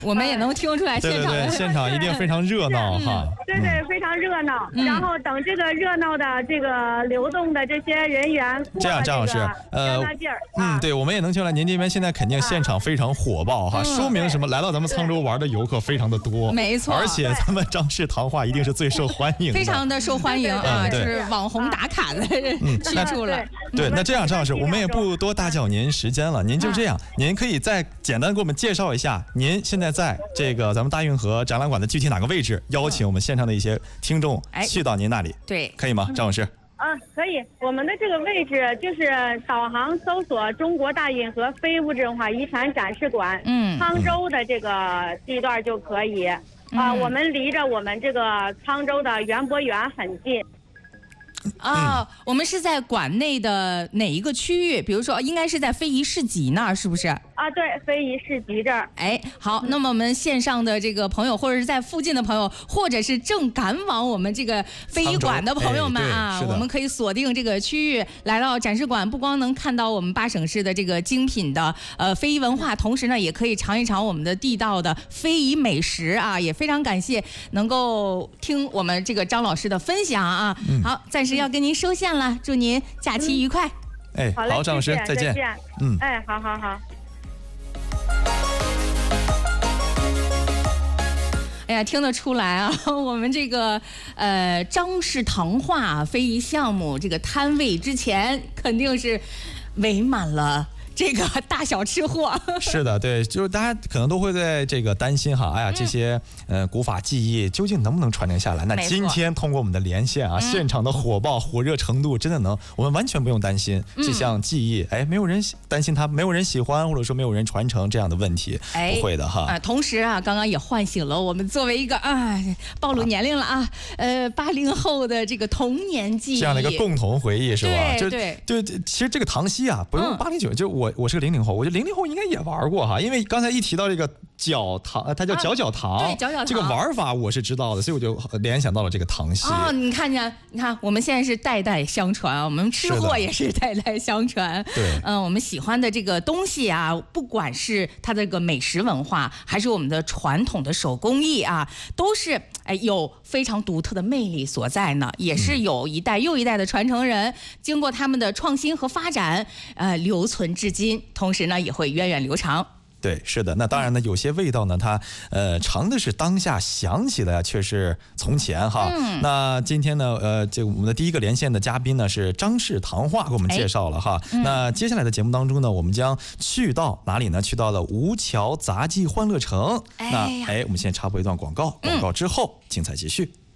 我们也能听出来现场， 对，现场一定非常热闹哈。 对，非常热闹。然后等这个热闹的这个流动的这些人员过了这样是对，我们也能听出来，您这边现在肯定现场非常火爆哈，说明什么？来到咱们沧州玩的游客非常的多， 没错， 而且咱们张氏糖画一定是最受欢迎的， 非常的受欢迎啊，是网红打卡的去处了。 对，那这样张老师，我们也不多打搅您时间了，您就这样，您可以再简单给我们介绍一下，您现在在这个咱们大运河展览馆的具体哪个位置？邀请我们线上的一些听众去到您那里， 对， 可以吗，张老师？ 可以。我们的这个位置就是导航搜索中国大运河非物质文化遗产展示馆，沧州的这个地段就可以。我们离着我们这个沧州的园博园很近。 我们是在馆内的哪一个区域？比如说，应该是在非遗市集那儿，是不是？ 对，非遗市集这儿。 好，那么我们线上的这个朋友，或者是在附近的朋友，或者是正赶往我们这个非遗馆的朋友们我们可以锁定这个区域，来到展示馆，不光能看到我们8省市的这个精品的非遗文化，同时呢，也可以尝一尝我们的地道的非遗美食啊！也非常感谢能够听我们这个张老师的分享啊！好，暂时要跟您收线了，祝您假期愉快。 好，张老师，再见。 好。 听得出来啊，我们这个张氏糖画非遗项目这个摊位之前肯定是围满了这个大小吃货。 是的，对，就是大家可能都会在这个担心哈，这些古法技艺究竟能不能传承下来？那今天通过我们的连线啊，现场的火爆火热程度真的能，我们完全不用担心这项技艺，没有人担心它没有人喜欢，或者说没有人传承这样的问题，不会的哈。 同时啊，刚刚也唤醒了我们作为一个暴露年龄了啊，80后的这个童年记忆， 这样的一个共同回忆是吧？ 对， 其实这个糖稀啊，不用80、90，就我是个00后，我觉得00后应该也玩过哈，因为刚才一提到这个搅糖，它叫搅搅糖， 对，搅搅糖这个玩法我是知道的，所以我就联想到了这个糖稀。 你看，我们现在是代代相传，我们吃货也是代代相传。 对， 我们喜欢的这个东西啊，不管是它这个美食文化，还是我们的传统的手工艺啊，都是有非常独特的魅力所在呢，也是有一代又一代的传承人，经过他们的创新和发展，留存至今，同时呢也会源远流长。 对，是的，那当然呢，有些味道呢，它尝的是当下，想起来却是从前哈。那今天呢，这我们的第一个连线的嘉宾呢是张氏糖画，给我们介绍了哈。那接下来的节目当中呢，我们将去到哪里呢？去到了吴桥杂技欢乐城。那我们先插播一段广告，广告之后精彩继续。